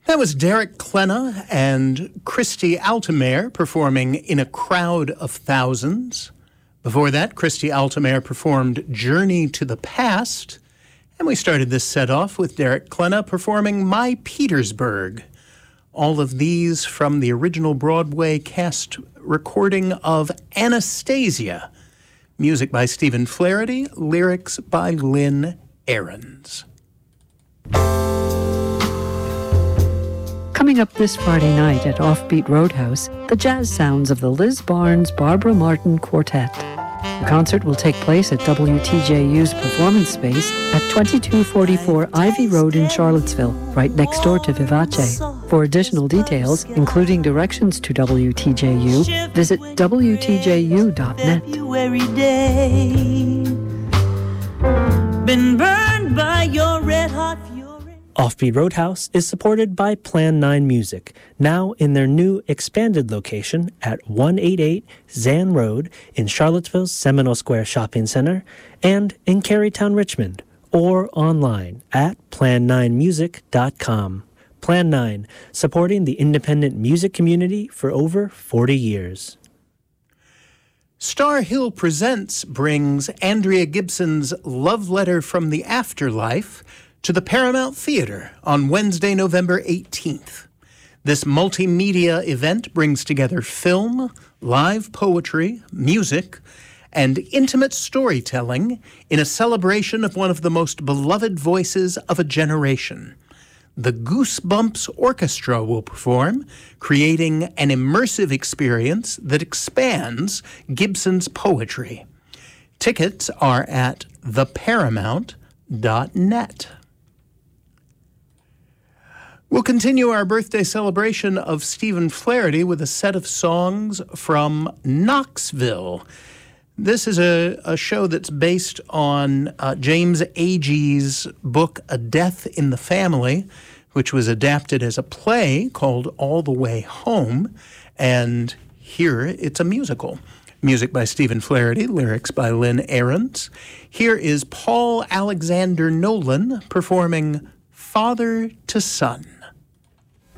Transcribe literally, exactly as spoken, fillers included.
That was Derek Klena and Christy Altomare performing In a Crowd of Thousands. Before that, Christy Altomare performed Journey to the Past. And we started this set off with Derek Klena performing My Petersburg. All of these from the original Broadway cast recording of Anastasia. Music by Stephen Flaherty, lyrics by Lynn Ahrens. Coming up this Friday night at Offbeat Roadhouse, the jazz sounds of the Liz Barnes Barbara Martin Quartet. The concert will take place at W T J U's performance space at twenty-two forty-four Ivy Road in Charlottesville, right next door to Vivace. For additional details, including directions to W T J U, visit W T J U dot net. Been burned by your red hot fury. Offbeat Roadhouse is supported by Plan nine Music, now in their new expanded location at one eighty-eight Zan Road in Charlottesville's Seminole Square Shopping Center and in Carytown, Richmond, or online at plan nine music dot com. Plan nine, supporting the independent music community for over forty years. Star Hill Presents brings Andrea Gibson's Love Letter from the Afterlife to the Paramount Theater on Wednesday, November eighteenth. This multimedia event brings together film, live poetry, music, and intimate storytelling in a celebration of one of the most beloved voices of a generation. The Goosebumps Orchestra will perform, creating an immersive experience that expands Gibson's poetry. Tickets are at the paramount dot net. We'll continue our birthday celebration of Stephen Flaherty with a set of songs from Knoxville. This is a, a show that's based on uh, James Agee's book, A Death in the Family, which was adapted as a play called All the Way Home, and here it's a musical. Music by Stephen Flaherty, lyrics by Lynn Ahrens. Here is Paul Alexander Nolan performing Father to Son.